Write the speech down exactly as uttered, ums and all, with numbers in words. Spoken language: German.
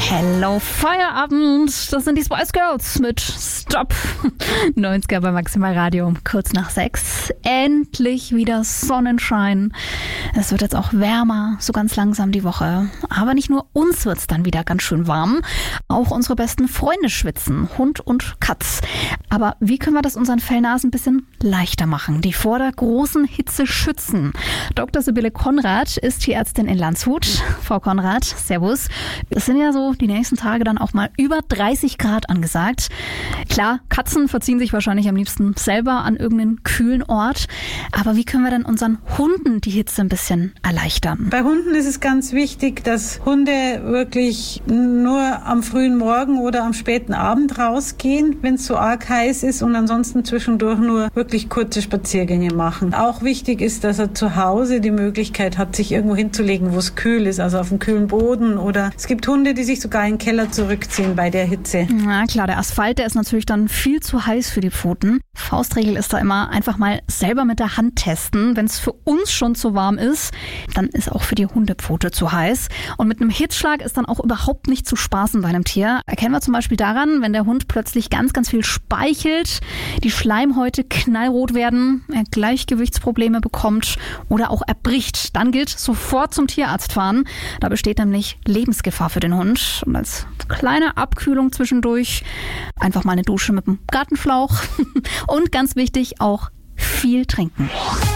Hello Feierabend, das sind die Spice Girls mit Stop. neunziger bei Maximal Radio, kurz nach sechs. Endlich wieder Sonnenschein. Es wird jetzt auch wärmer, so ganz langsam die Woche. Aber nicht nur uns wird's dann wieder ganz schön warm. Auch unsere besten Freunde schwitzen, Hund und Katz. Aber wie können wir das unseren Fellnasen ein bisschen leichter machen, die vor der großen Hitze schützen? Doktor Sibylle Konrad ist Tierärztin in Landshut. Frau Konrad, servus. Es sind ja so die nächsten Tage dann auch mal über dreißig Grad angesagt. Klar, Katzen verziehen sich wahrscheinlich am liebsten selber an irgendeinen kühlen Ort. Aber wie können wir denn unseren Hunden die Hitze ein bisschen erleichtern? Bei Hunden ist es ganz wichtig, dass Hunde wirklich nur am frühen Morgen oder am späten Abend rausgehen, wenn es so arg heiß ist, und ansonsten zwischendurch nur wirklich kurze Spaziergänge machen. Auch wichtig ist, dass er zu Hause die Möglichkeit hat, sich irgendwo hinzulegen, wo es kühl ist, also auf dem kühlen Boden, oder es gibt Hunde, die sich sogar in den Keller zurückziehen bei der Hitze. Na klar, der Asphalt, der ist natürlich dann viel zu heiß für die Pfoten. Faustregel ist da immer, einfach mal selber mit der Hand testen. Wenn es für uns schon zu warm ist, dann ist auch für die Hundepfote zu heiß. Und mit einem Hitzschlag ist dann auch überhaupt nicht zu spaßen bei einem Tier. Erkennen wir zum Beispiel daran, wenn der Hund plötzlich ganz, ganz viel speichelt, die Schleimhäute knallrot werden, er Gleichgewichtsprobleme bekommt oder auch erbricht. Dann gilt sofort zum Tierarzt fahren. Da besteht nämlich Lebensgefahr für den Hund. Und als kleine Abkühlung zwischendurch einfach mal eine Dusche mit dem Gartenschlauch. Und ganz wichtig, auch viel trinken.